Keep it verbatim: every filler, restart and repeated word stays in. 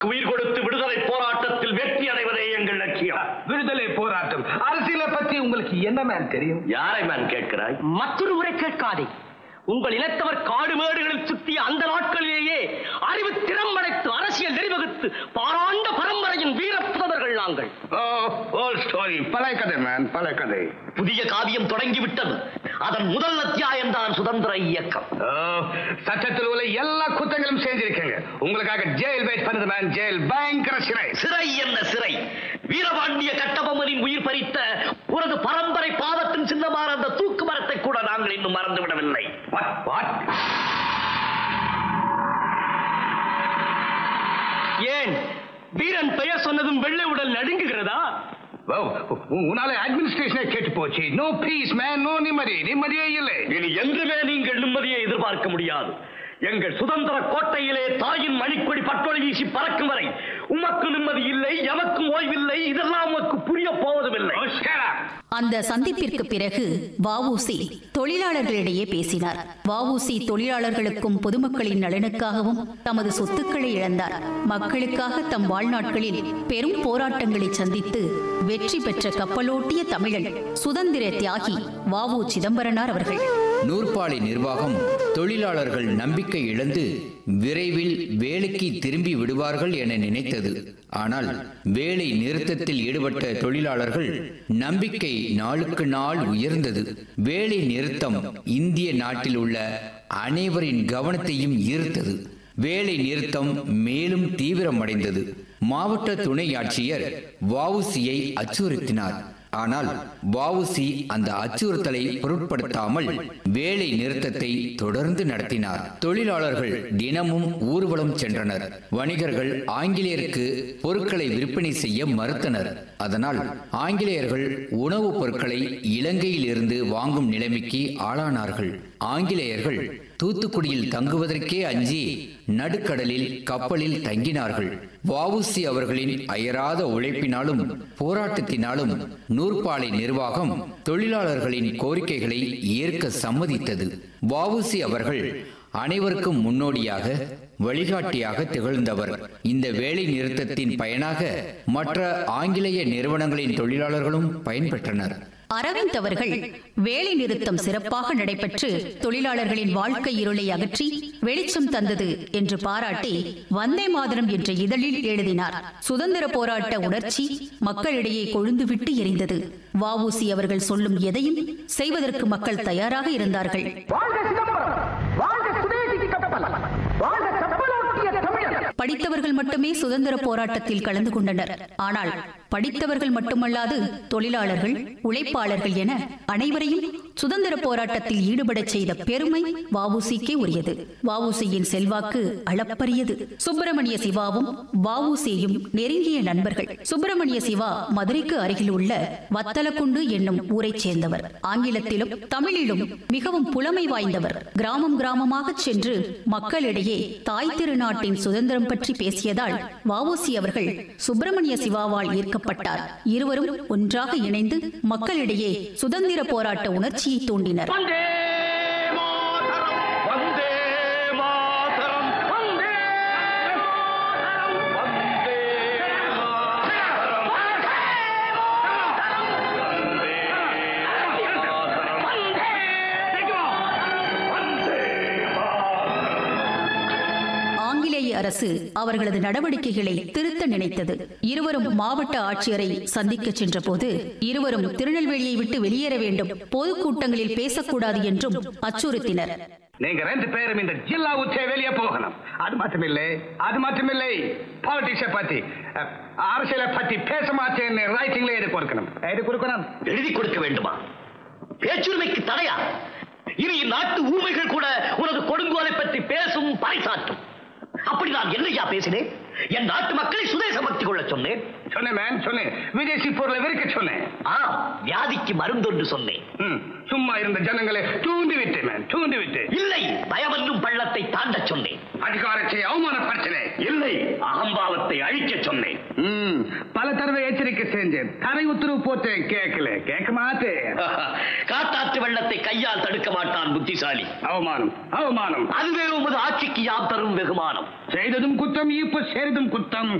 உயிர் கொடுத்து விடுதலை போராட்டத்தில் வெற்றி அடைவதே எங்கள் லட்சியம். விடுதலை போராட்டம் அரசியலை பற்றி உங்களுக்கு என்ன மேன் தெரியும்? யாரை மேன் கேட்கிறாய்? மற்றொரு முறை கேட்காதே. உங்கள் இனத்தவர் காடு மேடுகளில் சுற்றிய அந்த நாட்களிலேயே அறிவு திறம்படைத்து அரசியல் நெறிவகுத்து பாராண்ட பரம்பரையின் வீரப்புதவர்கள் நாங்கள். பழைய கதை மேன், பழைய கதை. புதிய காவியம் தொடங்கிவிட்டது. அதன் முதல் அத்தியாயம் தான் சுதந்திர இயக்கம். சட்டத்தில் உள்ள எல்லா குற்றங்களும் செஞ்சிருக்கீங்க. உங்களுக்காக ஜெயில் வெயிட் பண்ணது மேன். ஜெயில் பயங்கர சிறை. சிறை என்ன சிறை? வீரபாண்டிய கட்டபொம்மனின் உயிர் பறித்த உனது பரம்பரை பாவத்தின் சின்னமான அந்த தூக்கு மரத்தை கூட நாங்கள் இன்னும் மறந்துவிடவில்லை. ஏன் வீரன் பெயர் சொன்னதும் வெள்ளை உடல் நடுங்குகிறதா? உன்னால அட்மினிஸ்ட்ரேஷனே கேட்டு போச்சு. நோ பீஸ் மேன், நோ நிம்மதி. நிம்மதியே இல்லை. இனி என்றுமே நீங்கள் நிம்மதியை எதிர்பார்க்க முடியாது. எங்கள் சுதந்திர கோட்டையிலே தாயின் மணிக்கொடி பட்டொளி வீசி பறக்கும் வரை உமக்கு நிம்மதி இல்லை, எமக்கும் ஓய்வில்லை. இதெல்லாம் உமக்கு புரிய போவதுமில்லை. அந்த சந்திப்பிற்கு பிறகு வஉசி தொழிலாளர்களிடையே பேசினார். வஉசி தொழிலாளர்களுக்கும் பொதுமக்களின் நலனுக்காகவும் தமது சொத்துக்களை இழந்தார். மக்களுக்காக தம் வாழ்நாட்களில் பெரும் போராட்டங்களை சந்தித்து வெற்றி பெற்ற கப்பலோட்டிய தமிழன் சுதந்திர தியாகி வஉ சிதம்பரனார் அவர்கள். நூற்பாலை நிர்வாகம் தொழிலாளர்கள் நம்பிக்கை இழந்து விரைவில் வேலைக்கு திரும்பி விடுவார்கள் என நினைத்தது. ஆனால் வேலை நிறுத்தத்தில் ஈடுபட்ட தொழிலாளர்கள் நம்பிக்கை நாளுக்கு நாள் உயர்ந்தது. வேலை நிறுத்தம் இந்திய நாட்டில் உள்ள அனைவரின் கவனத்தையும் ஈர்த்தது. வேலை நிறுத்தம் மேலும் தீவிரமடைந்தது. மாவட்ட துணை ஆட்சியர் வஉசியை அச்சுறுத்தினார். ஆனால் வஉசி அந்த அச்சுறுத்தலை பொருட்படுத்தாமல் வேலை நிறுத்தத்தை தொடர்ந்து நடத்தினார். தொழிலாளர்கள் தினமும் ஊர்வலம் சென்றனர். வணிகர்கள் ஆங்கிலேயருக்கு பொருட்களை விற்பனை செய்ய மறுத்தனர். அதனால் ஆங்கிலேயர்கள் உணவுப் பொருட்களை இலங்கையில் இருந்து வாங்கும் நிலைமைக்கு ஆளானார்கள். ஆங்கிலேயர்கள் தூத்துக்குடியில் தங்குவதற்கே அஞ்சி நடுக்கடலில் கப்பலில் தங்கினார்கள். வஉசி அவர்களின் அயராத உழைப்பினாலும் போராட்டத்தினாலும் நூற்பாலை நிர்வாகம் தொழிலாளர்களின் கோரிக்கைகளை ஏற்க சம்மதித்தது. வஉசி அவர்கள் அனைவருக்கும் முன்னோடியாக வழிகாட்டியாக திகழ்ந்தவர். இந்த வேலை நிறுத்தத்தின் பயனாக மற்ற ஆங்கிலேய நிறுவனங்களின் தொழிலாளர்களும் பயன்பெற்றனர். அரவிந்த் அவர்கள் வேலை நிறுத்தம் சிறப்பாக நடைபெற்று தொழிலாளர்களின் வாழ்க்கை இருளை அகற்றி வெளிச்சம் தந்தது என்று பாராட்டி வந்தே மாதரம் என்ற இதழில் எழுதினார். சுதந்திர போராட்ட உணர்ச்சி மக்களிடையே கொழுந்துவிட்டு எரிந்தது. வஉசி அவர்கள் சொல்லும் எதையும் செய்வதற்கு மக்கள் தயாராக இருந்தார்கள். படித்தவர்கள் மட்டுமே சுதந்திர போராட்டத்தில் கலந்து கொண்டனர். ஆனால் படித்தவர்கள் மட்டுமல்லாது தொழிலாளர்கள், உழைப்பாளர்கள் என அனைவரையும் சுதந்திர போராட்டத்தில் ஈடுபடச் செய்த பெருமை வஉசிக்கே உரியது. வஉசியின் செல்வாக்கு அளப்பரியது. சுப்பிரமணிய சிவாவும் வஉசியும் நெருங்கிய நண்பர்கள். சுப்பிரமணிய சிவா மதுரைக்கு அருகில் உள்ள வத்தலக்குண்டு என்னும் ஊரைச் சேர்ந்தவர். ஆங்கிலத்திலும் தமிழிலும் மிகவும் புலமை வாய்ந்தவர். கிராமம் கிராமமாக சென்று மக்களிடையே தாய் திருநாட்டின் சுதந்திரம் பற்றி பேசியதால் வஉசி அவர்கள் சுப்பிரமணிய சிவாவால் ஈர்க்கப்பட்டார். இருவரும் ஒன்றாக இணைந்து மக்களிடையே சுதந்திர போராட்ட உணர்ச்சியை தூண்டினர். அரசு அவர்களது நடவடிக்கைகளை திருத்த நினைத்தது. இருவரும் மாவட்ட ஆட்சியரை சந்திக்க சென்ற போது இருவரும் திருநெல்வேலியை விட்டு வெளியேற வேண்டும், பொதுக்கூட்டங்களில் பேசக்கூடாது என்றும் அச்சுறுத்தினர். நீங்க ரெண்டு பேரும் இந்த ஜில்லா உச்சே வெளியே போகணும். அது மட்டுமில்லை அது மட்டுமில்லை பாலிடிக்ஸை பத்தி அரசியலை பத்தி பேச மாட்டேன்னு ரைட்டிங்ல எழுதி கொடுக்கணும். எழுதி கொடுக்கணும் எழுதி கொடுக்க வேண்டுமா? பேச்சுரிமைக்கு தடையா? இனி நாட்டு ஊமைகள் கூட உனது கொடுங்கோலை பற்றி பேசும் பறைசாற்றும். அப்படி நான் என்னையா பேசினேன்? என் நாட்டு மக்களை சுதேச பக்தி கொள்ள சொன்னேன். சொன்னேன் சொன்னேன் விதேசி பொருளை விற்க சொன்னேன். ஆ, வியாதிக்கு மருந்தொன்று சொன்னேன். சும்மா இருந்த ஜனங்களை தூண்டி விட்டேன் தூண்டி விட்டேன். இல்லை, பயமன்னும் பள்ளத்தை தாண்ட சொன்னேன். அதிகாரத்தை அவமானப்படுத்தினேன். இல்லை, அகம்பாவத்தை அழிக்க சொன்னேன். ம், பல தடவை எச்சரிக்கை செஞ்சேன். தரை உத்தரவு போட்டேன், கேட்கல. கேட்க மாட்டேன். காட்டாற்று வெள்ளத்தை கையால் தடுக்க மாட்டான் புத்திசாலி. அவமானம், அவமானம். அதுவே உமது ஆட்சிக்கு யாம் தரும் வெகுமானம். செய்ததும் குற்றம், இப்ப செய்ததும் குற்றம்.